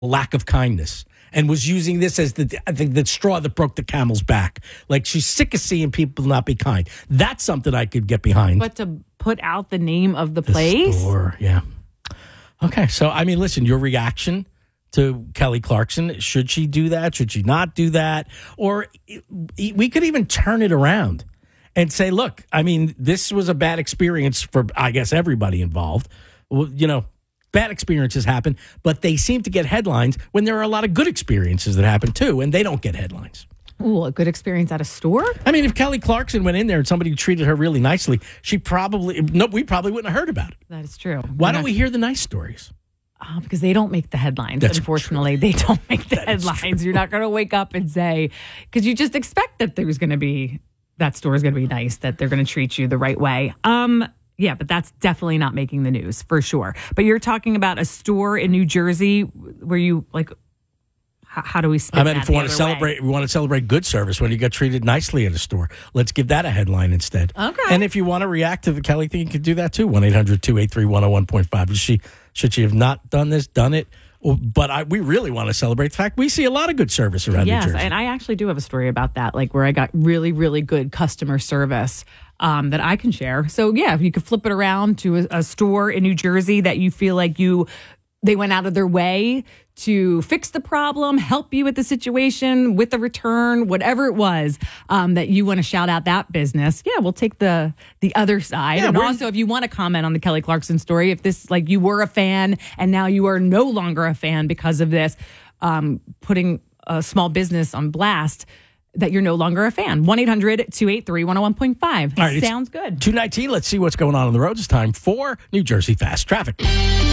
lack of kindness and was using this as the straw that broke the camel's back. Like, she's sick of seeing people not be kind. That's something I could get behind. But to put out the name of the place? Store, yeah. Okay, so, I mean, listen, your reaction to Kelly Clarkson, should she do that? Should she not do that? Or we could even turn it around and say, look, I mean, this was a bad experience for, I guess, everybody involved. Well, you know, bad experiences happen, but they seem to get headlines when there are a lot of good experiences that happen too, and they don't get headlines. Ooh, a good experience at a store? I mean, if Kelly Clarkson went in there and somebody treated her really nicely, we probably wouldn't have heard about it. That is true. Why don't we hear the nice stories? Because they don't make the headlines. That's Unfortunately, true. They don't make the headlines. You're not going to wake up and say, because you just expect that there's going to be, that store is going to be nice, that they're going to treat you the right way. Yeah, but that's definitely not making the news for sure. But you're talking about a store in New Jersey where you like, how do we spin that? If we want to celebrate good service when you get treated nicely at a store. Let's give that a headline instead. Okay. And if you want to react to the Kelly thing, you can do that too. 1-800-283-101.5. Should she have not done this, done it? But we really want to celebrate the fact we see a lot of good service around New Jersey. Yes, and I actually do have a story about that, like where I got really, really good customer service that I can share. So yeah, if you could flip it around to a store in New Jersey that you feel like they went out of their way to fix the problem, help you with the situation, with the return, whatever it was, that you want to shout out that business. Yeah, we'll take the other side. Yeah, and also, if you want to comment on the Kelly Clarkson story, if this, like, you were a fan and now you are no longer a fan because of this, putting a small business on blast, that you're no longer a fan. 1-800-283-101.5. Right, sounds good. 2:19. Let's see what's going on the roads. It's time for New Jersey Fast Traffic.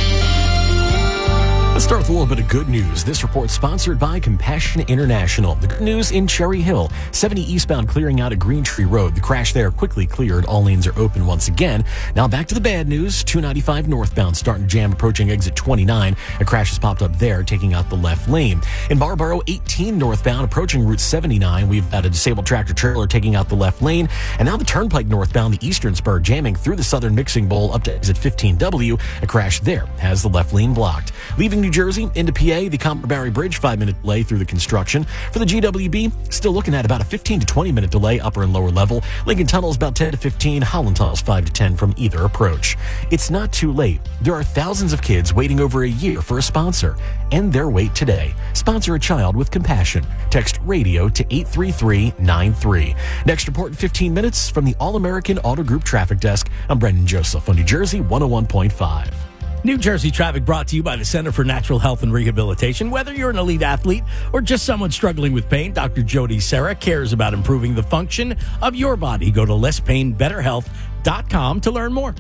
Let's start with a little bit of good news. This report sponsored by Compassion International. The good news in Cherry Hill, 70 eastbound clearing out at Green Tree Road. The crash there quickly cleared. All lanes are open once again. Now back to the bad news. 295 northbound starting to jam approaching exit 29. A crash has popped up there, taking out the left lane. In Marlboro, 18 northbound approaching Route 79. We've got a disabled tractor trailer taking out the left lane. And now the Turnpike northbound, the eastern spur, jamming through the southern mixing bowl up to exit 15W. A crash there has the left lane blocked. Leaving New Jersey into PA, the Compton-Barry Bridge, 5-minute delay through the construction. For the GWB, still looking at about a 15 to 20-minute delay, upper and lower level. Lincoln Tunnel's about 10 to 15. Holland Tunnel's 5 to 10 from either approach. It's not too late. There are thousands of kids waiting over a year for a sponsor. End their wait today. Sponsor a child with compassion. Text RADIO to 83393. Next report in 15 minutes from the All-American Auto Group Traffic Desk. I'm Brendan Joseph on New Jersey 101.5. New Jersey Traffic brought to you by the Center for Natural Health and Rehabilitation. Whether you're an elite athlete or just someone struggling with pain, Dr. Jody Serra cares about improving the function of your body. Go to lesspainbetterhealth.com to learn more.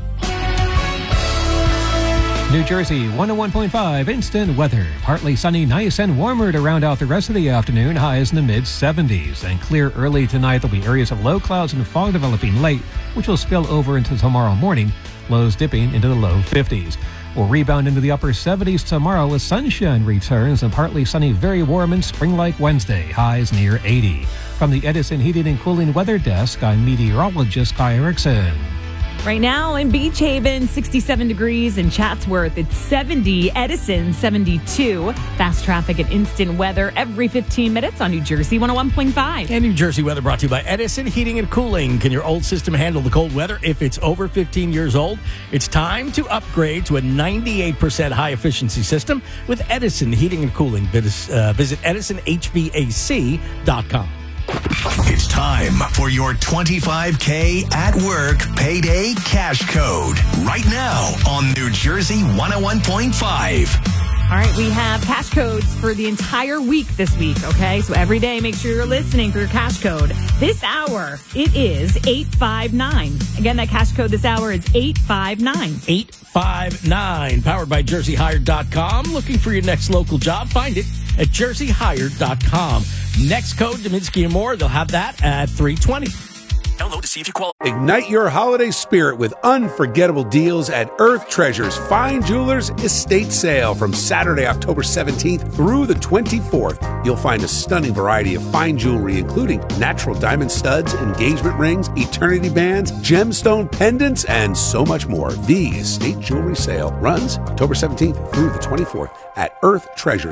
New Jersey 101.5 instant weather. Partly sunny, nice and warmer to round out the rest of the afternoon. Highs in the mid-70s. And clear early tonight. There'll be areas of low clouds and fog developing late, which will spill over into tomorrow morning. Lows dipping into the low 50s. We'll rebound into the upper 70s tomorrow as sunshine returns and partly sunny, very warm and spring-like Wednesday. Highs near 80. From the Edison Heating and Cooling Weather Desk, I'm meteorologist Kai Erickson. Right now in Beach Haven, 67 degrees. In Chatsworth, it's 70. Edison, 72. Fast traffic and instant weather every 15 minutes on New Jersey 101.5. And New Jersey weather brought to you by Edison Heating and Cooling. Can your old system handle the cold weather? If it's over 15 years old, it's time to upgrade to a 98% high-efficiency system with Edison Heating and Cooling. Visit EdisonHVAC.com. It's time for your $25K at work payday cash code right now on New Jersey 101.5. All right, we have cash codes for the entire week this week, okay? So every day, make sure you're listening for your cash code. This hour, it is 859. Again, that cash code this hour is 859. 859, powered by JerseyHired.com. Looking for your next local job? Find it at JerseyHired.com. Next code, Dominski and Moore, they'll have that at 320. Download to see if you qualify. Ignite your holiday spirit with unforgettable deals at Earth Treasures Fine Jewelers Estate Sale from Saturday, October 17th through the 24th. You'll find a stunning variety of fine jewelry, including natural diamond studs, engagement rings, eternity bands, gemstone pendants, and so much more. The Estate Jewelry Sale runs October 17th through the 24th at Earth Treasures.